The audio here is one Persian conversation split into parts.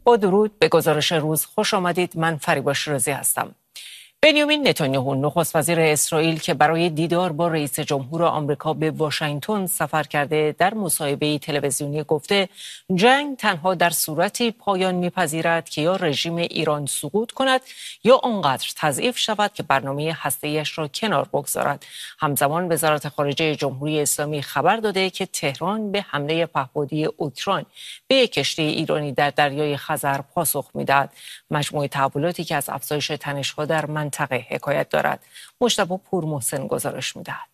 با درود به گزارش روز خوش آمدید. من فریبا شیرازی هستم. بنیامین نتانیاهو نخست وزیر اسرائیل که برای دیدار با رئیس جمهور آمریکا به واشنگتن سفر کرده در مصاحبه تلویزیونی گفته جنگ تنها در صورتی پایان می‌پذیرد که یا رژیم ایران سقوط کند یا آنقدر تضعیف شود که برنامه هسته‌ایش را کنار بگذارد. همزمان وزارت خارجه جمهوری اسلامی خبر داده که تهران به حمله پهپادی اوکراین به یک کشتی ایرانی در دریای خزر پاسخ می‌دهد. مجموعه تحولاتی که از افزایش تنش‌ها در منطقه حکایت دارد. مجتبی پورمحسن گزارش می‌دهد.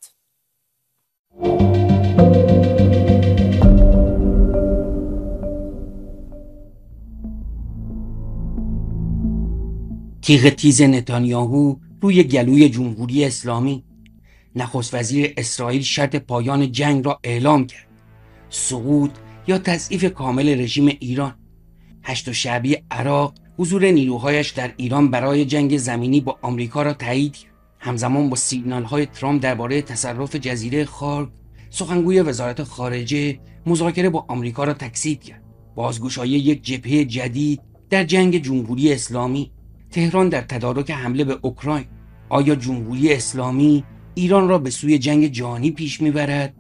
تیغ تیز نتانیاهو روی گلوی جمهوری اسلامی. نخست وزیر اسرائیل شرط پایان جنگ را اعلام کرد. سقوط یا تضعیف کامل رژیم ایران. هشت شعبی عراق حضور نیروهایش در ایران برای جنگ زمینی با آمریکا را تایید کرد. همزمان با سیگنال‌های ترامپ درباره تصرف جزیره خارگ، سخنگوی وزارت خارجه مذاکره با آمریکا را تکذیب کرد. بازگشایی یک جبهه جدید در جنگ جمهوری اسلامی. تهران در تدارک حمله به اوکراین. آیا جمهوری اسلامی ایران را به سوی جنگ جهانی پیش می‌برد؟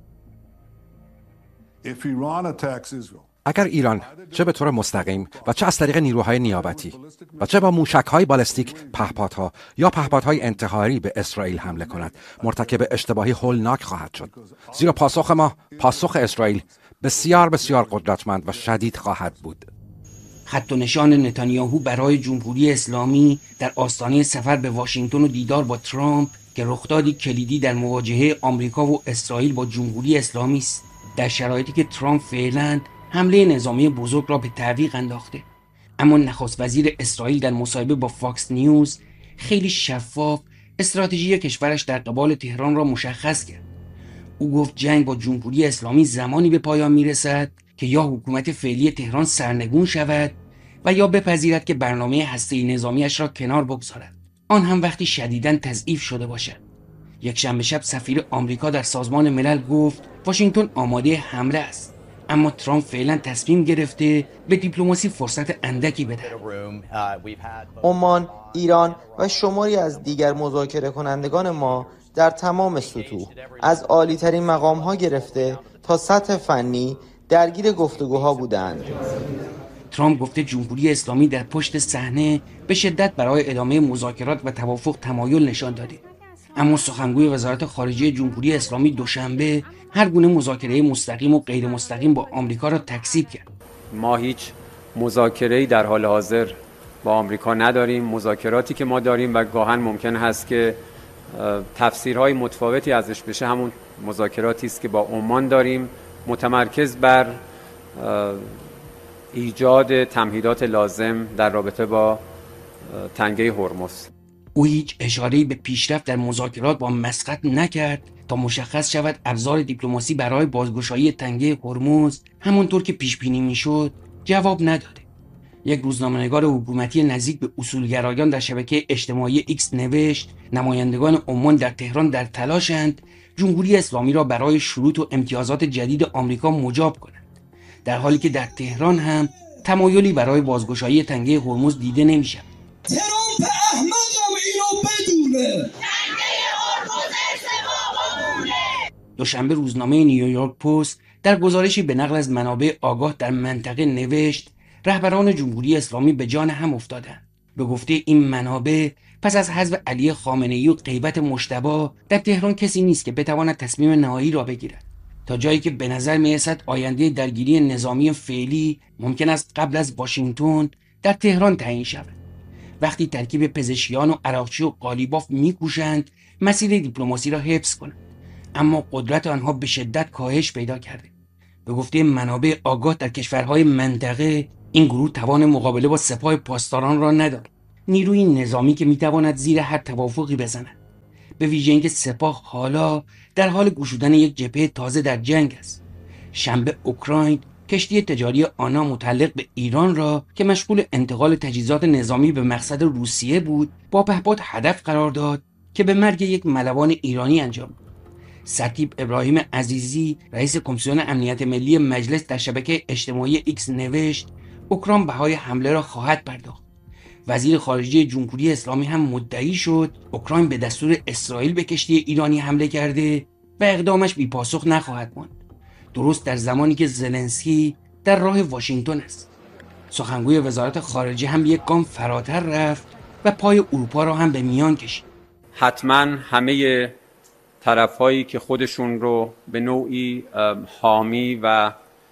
اگر ایران چه به طور مستقیم و چه از طریق نیروهای نیابتی و چه با موشک‌های بالستیک پهپادها یا پهپادهای انتحاری به اسرائیل حمله کند، مرتکب اشتباهی هولناک خواهد شد، زیرا پاسخ اسرائیل بسیار بسیار قدرتمند و شدید خواهد بود. خط و نشان نتانیاهو برای جمهوری اسلامی در آستانه سفر به واشنگتن و دیدار با ترامپ که رخدادی کلیدی در مواجهه آمریکا و اسرائیل با جمهوری اسلامی است، در شرایطی که ترامپ فعلا حمله نظامی بزرگ را به تعویق انداخته. اما نخست وزیر اسرائیل در مصاحبه با فاکس نیوز خیلی شفاف استراتژی کشورش در قبال تهران را مشخص کرد. او گفت جنگ با جمهوری اسلامی زمانی به پایان میرسد که یا حکومت فعلی تهران سرنگون شود و یا بپذیرد که برنامه هسته‌ای نظامیش را کنار بگذارد، آن هم وقتی شدیداً تضعیف شده باشد. یکشنبه شب سفیر آمریکا در سازمان ملل گفت واشنگتن آماده حمله است، اما ترامپ فعلا تصمیم گرفته به دیپلماسی فرصت اندکی بده. عمان، ایران و شماری از دیگر مذاکره کنندگان ما در تمام سطوح از عالی ترین مقام ها گرفته تا سطح فنی درگیر گفتگوها بودند. ترامپ گفته جمهوری اسلامی در پشت صحنه به شدت برای ادامه مذاکرات و توافق تمایل نشان داده. اما سخنگوی وزارت خارجه جمهوری اسلامی دوشنبه هر گونه مذاکره مستقیم و غیر مستقیم با آمریکا را تکذیب کرد. ما هیچ مذاکره‌ای در حال حاضر با آمریکا نداریم. مذاکراتی که ما داریم و گاهن ممکن هست که تفسیرهای متفاوتی ازش بشه همون مذاکراتی است که با عمان داریم، متمرکز بر ایجاد تمهیدات لازم در رابطه با تنگه هرمز. او هیچ اشاره‌ای به پیشرفت در مذاکرات با مسقط نکرد تا مشخص شود ابزار دیپلماسی برای بازگشایی تنگه هرمز همونطور که پیش بینی میشد جواب نداده. یک روزنامه‌نگار حکومتی نزدیک به اصولگرایان در شبکه اجتماعی ایکس نوشت نمایندگان عمان در تهران در تلاشند جمهوری اسلامی را برای شروط و امتیازات جدید آمریکا مجاب کنند، در حالی که در تهران هم تمایلی برای بازگشایی تنگه هرمز دیده نمی‌شود. ترامپ احمقم اینو بدونه. دوشنبه روزنامه نیویورک پست در گزارشی به نقل از منابع آگاه در منطقه نوشت رهبران جمهوری اسلامی به جان هم افتادند. به گفته این منابع پس از حذف علی خامنه‌ای و غیبت مجتبی در تهران کسی نیست که بتواند تصمیم نهایی را بگیرد، تا جایی که به نظر می‌رسد آینده درگیری نظامی فعلی ممکن است قبل از واشنگتن در تهران تعیین شود. وقتی ترکیب پزشکیان و عراقچی و قالیباف می‌کوشند مسیر دیپلماسی را حفظ کنند، اما قدرت آنها به شدت کاهش پیدا کرده. به گفته منابع آگاه در کشورهای منطقه این گروه توان مقابله با سپاه پاسداران را ندارد، نیروی نظامی که میتواند زیر هر توافقی بزند، به ویژه اینکه سپاه حالا در حال گشودن یک جبهه تازه در جنگ است. شنبه اوکراین کشتی تجاری آنا متعلق به ایران را که مشغول انتقال تجهیزات نظامی به مقصد روسیه بود با پهپاد هدف قرار داد که به مرگ یک ملوان ایرانی انجام داد. سرتیپ ابراهیم عزیزی رئیس کمیسیون امنیت ملی مجلس در شبکه اجتماعی ایکس نوشت اوکراین بهای حمله را خواهد پرداخت. وزیر خارجه جمهوری اسلامی هم مدعی شد اوکراین به دستور اسرائیل به کشتی ایرانی حمله کرده و اقدامش بی پاسخ نخواهد ماند. درست در زمانی که زلنسکی در راه واشنگتن است. سخنگوی وزارت خارجه هم یک گام فراتر رفت و پای اروپا را هم به میان کشید. حتما همه طرف‌هایی که خودشون رو به نوعی حامی و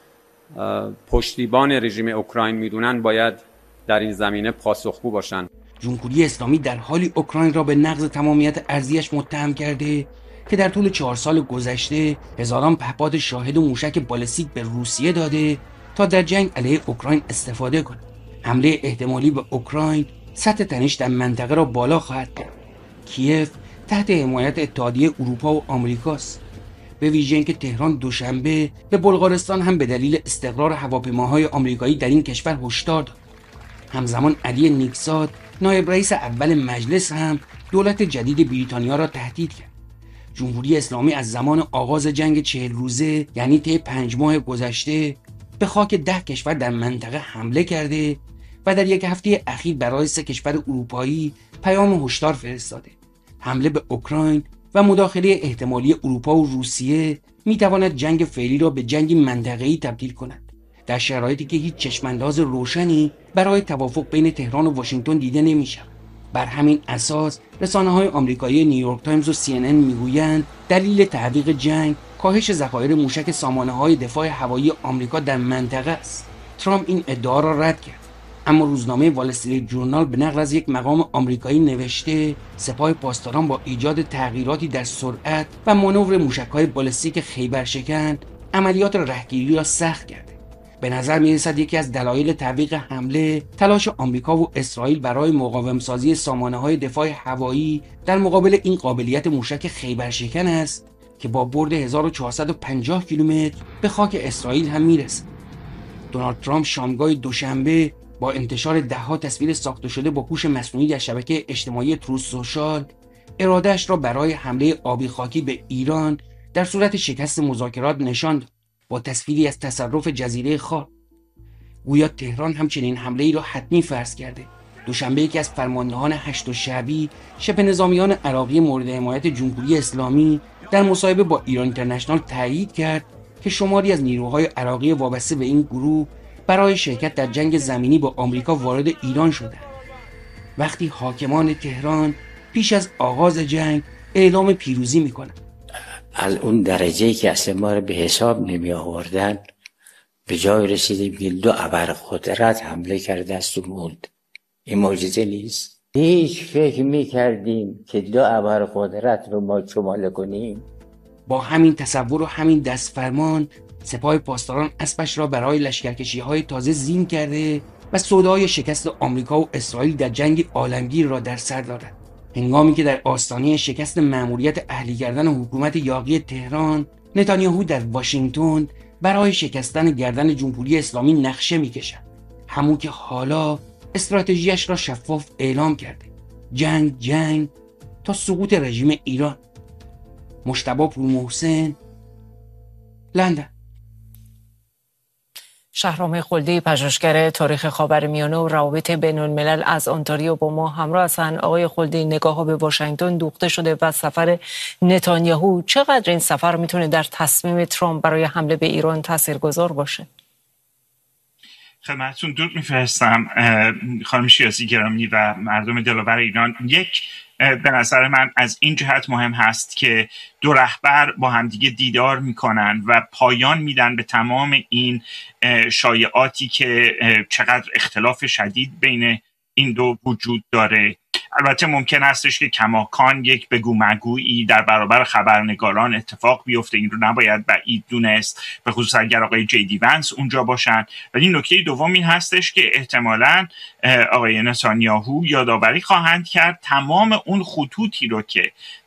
پشتیبان رژیم اوکراین میدونن باید در این زمینه پاسخگو باشن. جمهوری اسلامی در حالی اوکراین را به نقض تمامیت ارضیش متهم کرده که در طول 4 سال گذشته هزاران پهپاد شاهد و موشک بالستیک به روسیه داده تا در جنگ علیه اوکراین استفاده کند. حمله احتمالی به اوکراین سطح تنش در منطقه را بالا خواهد کرد. کیف تحت حمایت اتحادیه اروپا و آمریکاست. به ویژه اینکه تهران دوشنبه به بلغارستان هم به دلیل استقرار هواپیماهای آمریکایی در این کشور هشدار داد. همزمان علی نیکزاد نایب رئیس اول مجلس هم دولت جدید بریتانیا را تهدید کرد. جمهوری اسلامی از زمان آغاز جنگ 40 روزه یعنی طی 5 ماه گذشته به خاک 10 کشور در منطقه حمله کرده و در یک هفته اخیر برای 3 کشور اروپایی پیام هشدار فرستاده. حمله به اوکراین و مداخله احتمالی اروپا و روسیه میتواند جنگ فعلی را به جنگی منطقه‌ای تبدیل کند، در شرایطی که هیچ چشمانداز روشنی برای توافق بین تهران و واشنگتن دیده نمی‌شود. بر همین اساس رسانه‌های آمریکایی نیویورک تایمز و CNN میگویند دلیل تعویق جنگ کاهش ذخایر موشک سامانه‌های دفاع هوایی آمریکا در منطقه است. ترامپ این ادعا را رد کرد، اما روزنامه وال استریت جورنال به نقل از یک مقام آمریکایی نوشته سپاه پاسداران با ایجاد تغییراتی در سرعت و مانور موشک‌های بالستیک خیبرشکن عملیات رهگیری را سخت کرده. به نظر می‌رسد یکی از دلایل تعویق حمله تلاش آمریکا و اسرائیل برای مقاوم‌سازی سامانه‌های دفاع هوایی در مقابل این قابلیت موشک خیبرشکن است که با برد 1450 کیلومتر به خاک اسرائیل هم میرسد. دونالد ترامپ شامگاه دوشنبه با انتشار ده‌ها تصویر ساخته شده با هوش مصنوعی در شبکه اجتماعی تروث سوشال اراده‌اش را برای حمله آبی خاکی به ایران در صورت شکست مذاکرات نشان داد، با تصویری از تصرف جزیره خار. گویا تهران همچنین حمله‌ای را حتمی فرض کرده. دوشنبه یکی از فرماندهان هشت شعبی شبه نظامیان عراقی مورد حمایت جمهوری اسلامی در مصاحبه با ایران اینترنشنال تایید کرد که شماری از نیروهای عراقی وابسته به این گروه برای شرکت در جنگ زمینی با آمریکا وارد ایران شدند. وقتی حاکمان تهران پیش از آغاز جنگ اعلام پیروزی میکنند، اون درجه‌ای که اصلا ما رو به حساب نمی آوردن به جای رسیدیم که 2 ابرقدرت حمله کرده است و موند. این معجزه نیست؟ هیچ فکر میکردیم که 2 ابرقدرت رو ما شمال کنیم؟ با همین تصور و همین دستفرمان سپاه پاسداران اسبش را برای لشکرکشی‌های تازه زین کرده و سودای شکست آمریکا و اسرائیل در جنگ عالمگیر را در سر دارد. هنگامی که در آستانه شکست مأموریت اهلی کردن حکومت یاغی تهران، نتانیاهو در واشنگتن برای شکستن گردن جمهوری اسلامی نقشه می‌کشد. همون که حالا استراتژیش را شفاف اعلام کرده. جنگ تا سقوط رژیم ایران. مجتبی پورمحسن، لندن. شهرام خلدی، پژوهشگر تاریخ خاورمیانه و روابط بین‌الملل از آنتاریو با ما همراه هستند. آقای خلدی، نگاه‌ها به واشنگتن دوخته شده و سفر نتانیاهو چقدر این سفر میتونه در تصمیم ترامپ برای حمله به ایران تاثیرگذار باشه؟ خدمتتون درود میفرستم خانم شیاسی گرامی و مردم دلاور ایران. یک، به نظر من از این جهت مهم هست که 2 رهبر با همدیگه دیدار میکنن و پایان میدن به تمام این شایعاتی که چقدر اختلاف شدید بین این دو وجود داره. البته ممکن هستش که کماکان یک بگو مگویی در برابر خبرنگاران اتفاق بیفته، این رو نباید بعید دونست، به خصوص اگر آقای جیدی ونس اونجا باشن. ولی نکته دوم این هستش که احتمالاً آقای نتانیاهو یادآوری خواهند کرد تمام اون خطوطی رو که